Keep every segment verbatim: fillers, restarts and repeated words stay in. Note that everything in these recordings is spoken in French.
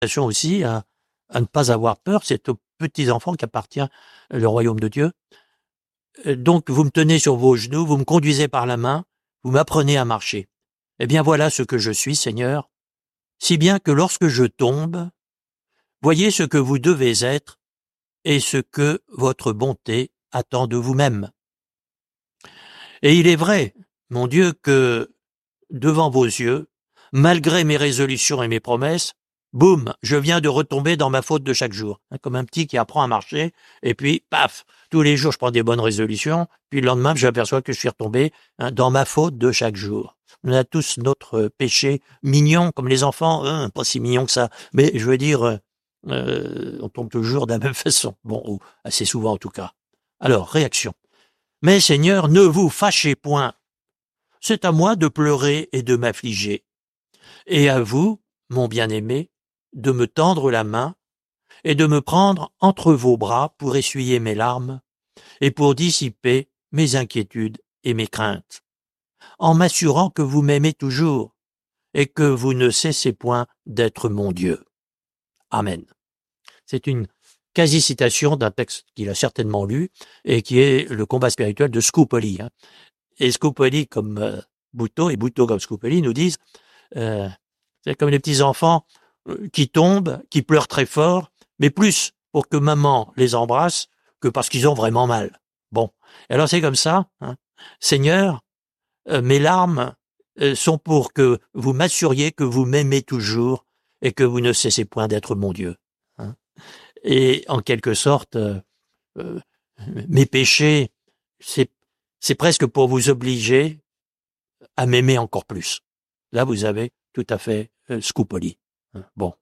exhortation aussi à, à ne pas avoir peur. C'est aux petits-enfants qu'appartient le royaume de Dieu. Donc, vous me tenez sur vos genoux, vous me conduisez par la main, vous m'apprenez à marcher. Eh bien, voilà ce que je suis, Seigneur, si bien que lorsque je tombe, voyez ce que vous devez être et ce que votre bonté attend de vous-même. Et il est vrai, mon Dieu, que devant vos yeux, malgré mes résolutions et mes promesses, boum, je viens de retomber dans ma faute de chaque jour. Comme un petit qui apprend à marcher, et puis, paf, tous les jours je prends des bonnes résolutions, puis le lendemain je m'aperçois que je suis retombé hein, dans ma faute de chaque jour. On a tous notre péché mignon, comme les enfants, hein, pas si mignon que ça, mais je veux dire, euh, on tombe toujours de la même façon, bon, ou assez souvent en tout cas. Alors, réaction. Mais Seigneur, ne vous fâchez point. C'est à moi de pleurer et de m'affliger. Et à vous, mon bien-aimé, de me tendre la main et de me prendre entre vos bras pour essuyer mes larmes et pour dissiper mes inquiétudes et mes craintes, en m'assurant que vous m'aimez toujours et que vous ne cessez point d'être mon Dieu. Amen. C'est une quasi-citation d'un texte qu'il a certainement lu et qui est le combat spirituel de Scupoli. Hein. Et Scupoli comme euh, Buto et Buto comme Scupoli nous disent euh, c'est comme les petits enfants euh, qui tombent, qui pleurent très fort, mais plus pour que maman les embrasse que parce qu'ils ont vraiment mal. Bon, alors c'est comme ça. Hein. Seigneur, euh, mes larmes euh, sont pour que vous m'assuriez que vous m'aimez toujours et que vous ne cessez point d'être mon Dieu. Hein. Et en quelque sorte, euh, euh, mes péchés, c'est c'est presque pour vous obliger à m'aimer encore plus. Là, vous avez tout à fait euh, Scupoli. Bon.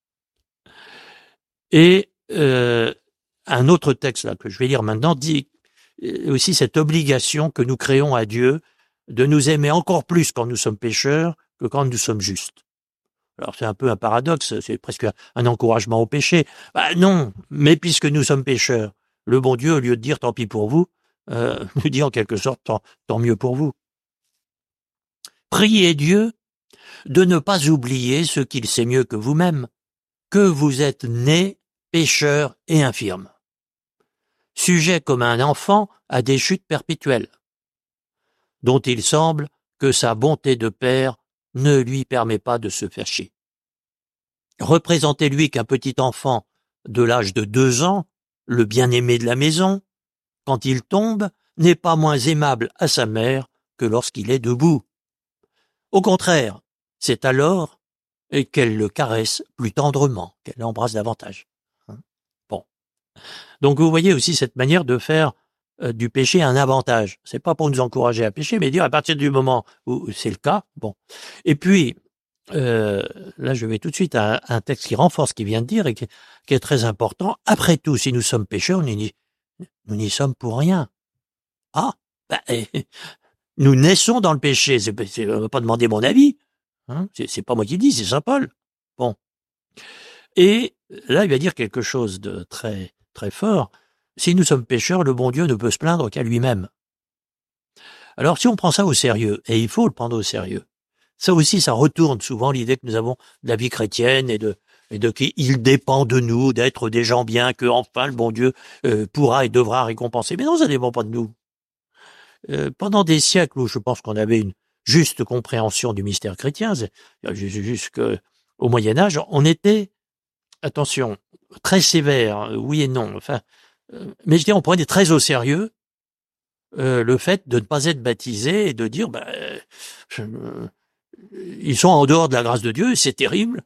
Et euh, un autre texte là que je vais lire maintenant dit aussi cette obligation que nous créons à Dieu de nous aimer encore plus quand nous sommes pécheurs que quand nous sommes justes. Alors c'est un peu un paradoxe, c'est presque un encouragement au péché. Bah non, mais puisque nous sommes pécheurs, le bon Dieu, au lieu de dire tant pis pour vous, euh, nous dit en quelque sorte tant, tant mieux pour vous. Priez Dieu de ne pas oublier ce qu'il sait mieux que vous-même, que vous êtes nés pécheurs et infirmes, sujet comme un enfant à des chutes perpétuelles, dont il semble que sa bonté de père ne lui permet pas de se faire chier. Représentez-lui qu'un petit enfant de l'âge de deux ans, le bien-aimé de la maison, quand il tombe, n'est pas moins aimable à sa mère que lorsqu'il est debout. Au contraire, c'est alors qu'elle le caresse plus tendrement, qu'elle l'embrasse davantage. Bon. Donc vous voyez aussi cette manière de faire euh, du péché un avantage. C'est pas pour nous encourager à pécher, mais dire à partir du moment où c'est le cas, bon. Et puis, euh, là je vais tout de suite à un texte qui renforce ce qu'il vient de dire et qui, qui est très important. Après tout, si nous sommes pécheurs, nous n'y, nous n'y sommes pour rien. Ah, ben, nous naissons dans le péché. C'est, c'est, on ne va pas demander mon avis. Hein, c'est, c'est pas moi qui le dis, c'est saint Paul. Bon. Et là, il va dire quelque chose de très, très fort. Si nous sommes pécheurs, le bon Dieu ne peut se plaindre qu'à lui-même. Alors, si on prend ça au sérieux, et il faut le prendre au sérieux, ça aussi, ça retourne souvent l'idée que nous avons de la vie chrétienne et de, et de qu'il dépend de nous d'être des gens bien, que enfin le bon Dieu euh, pourra et devra récompenser. Mais non, ça ne dépend pas de nous. Euh, pendant des siècles où je pense qu'on avait une juste compréhension du mystère chrétien, jusqu'au Moyen-Âge, on était, attention, très sévère, oui et non, enfin, euh, mais je dirais on prenait très au sérieux euh, le fait de ne pas être baptisé et de dire, ben, euh, je, euh, ils sont en dehors de la grâce de Dieu, c'est terrible,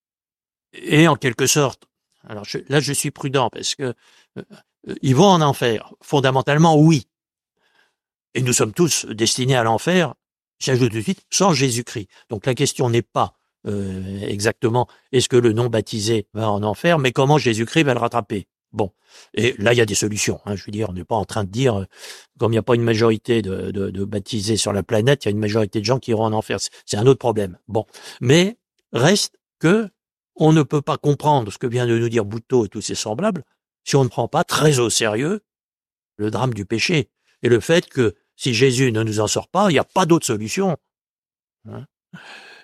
et en quelque sorte, alors je, là je suis prudent parce que euh, ils vont en enfer, fondamentalement oui, et nous sommes tous destinés à l'enfer, j'ajoute tout de suite, sans Jésus-Christ. Donc la question n'est pas euh, exactement est-ce que le non-baptisé va en enfer, mais comment Jésus-Christ va le rattraper. Bon, et là il y a des solutions. Hein, je veux dire, on n'est pas en train de dire, comme il n'y a pas une majorité de, de, de baptisés sur la planète, il y a une majorité de gens qui iront en enfer. C'est un autre problème. Bon, mais reste que on ne peut pas comprendre ce que vient de nous dire Buto et tous ses semblables si on ne prend pas très au sérieux le drame du péché et le fait que si Jésus ne nous en sort pas, il n'y a pas d'autre solution. Hein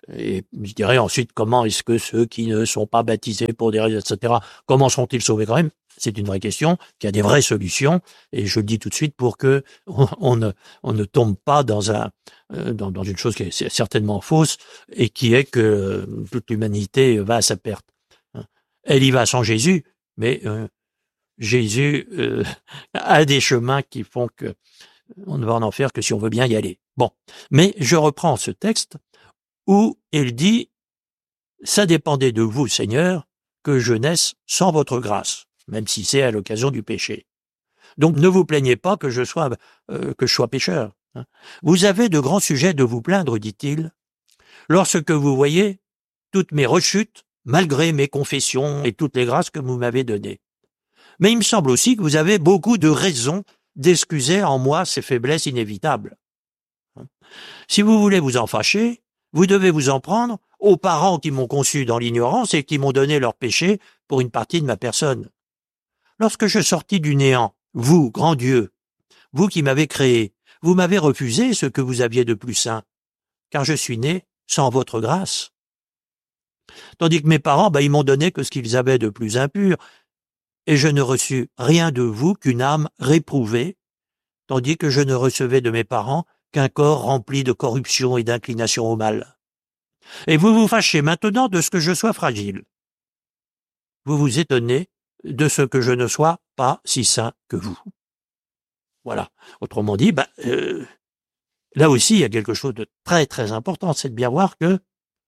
Et je dirais ensuite, comment est-ce que ceux qui ne sont pas baptisés pour des raisons, et cetera, comment seront-ils sauvés quand même? C'est une vraie question, qu'il y a des vraies solutions, et je le dis tout de suite pour que on, on ne, on ne tombe pas dans un, euh, dans, dans une chose qui est certainement fausse, et qui est que toute l'humanité va à sa perte. Elle y va sans Jésus, mais euh, Jésus euh, a des chemins qui font que on ne va en enfer que si on veut bien y aller. Bon, mais je reprends ce texte où il dit « Ça dépendait de vous, Seigneur, que je naisse sans votre grâce, même si c'est à l'occasion du péché. Donc ne vous plaignez pas que je sois, euh, que je sois pécheur. Vous avez de grands sujets de vous plaindre, dit-il, lorsque vous voyez toutes mes rechutes, malgré mes confessions et toutes les grâces que vous m'avez données. Mais il me semble aussi que vous avez beaucoup de raisons d'excuser en moi ces faiblesses inévitables. Si vous voulez vous en fâcher, vous devez vous en prendre aux parents qui m'ont conçu dans l'ignorance et qui m'ont donné leur péché pour une partie de ma personne. Lorsque je sortis du néant, vous, grand Dieu, vous qui m'avez créé, vous m'avez refusé ce que vous aviez de plus saint, car je suis né sans votre grâce. Tandis que mes parents, ben, ils m'ont donné que ce qu'ils avaient de plus impur, et je ne reçus rien de vous qu'une âme réprouvée, tandis que je ne recevais de mes parents qu'un corps rempli de corruption et d'inclination au mal. Et vous vous fâchez maintenant de ce que je sois fragile. Vous vous étonnez de ce que je ne sois pas si saint que vous. » Voilà. Autrement dit, ben, euh, là aussi, il y a quelque chose de très très important, c'est de bien voir que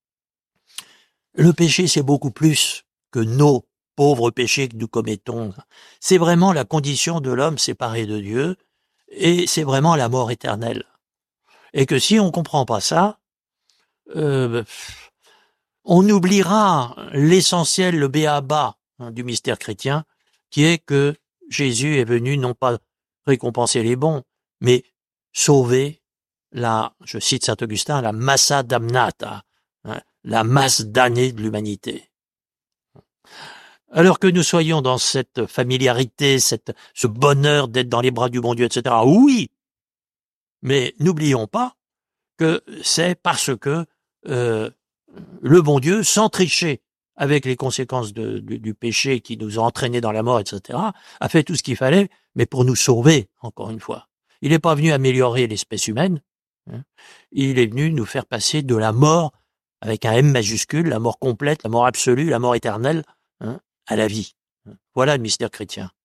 le péché, c'est beaucoup plus que nos pauvres péchés que nous commettons. C'est vraiment la condition de l'homme séparé de Dieu, et c'est vraiment la mort éternelle. Et que si on ne comprend pas ça, euh, on oubliera l'essentiel, le b.a.-ba hein, du mystère chrétien, qui est que Jésus est venu non pas récompenser les bons, mais sauver la, je cite saint Augustin, la massa damnata, hein, la masse damnée de l'humanité. Alors que nous soyons dans cette familiarité, cette, ce bonheur d'être dans les bras du bon Dieu, et cetera, oui, mais n'oublions pas que c'est parce que euh, le bon Dieu, sans tricher avec les conséquences de, du, du péché qui nous a entraînés dans la mort, et cetera, a fait tout ce qu'il fallait, mais pour nous sauver, encore une fois. Il n'est pas venu améliorer l'espèce humaine, hein, il est venu nous faire passer de la mort, avec un M majuscule, la mort complète, la mort absolue, la mort éternelle, hein, à la vie. Voilà le mystère chrétien.